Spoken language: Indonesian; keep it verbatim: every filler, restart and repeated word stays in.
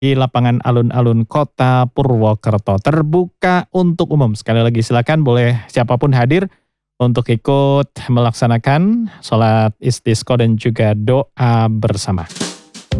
di lapangan alun-alun Kota Purwokerto. Terbuka untuk umum. Sekali lagi silakan boleh siapapun hadir untuk ikut melaksanakan sholat istisqa dan juga doa bersama.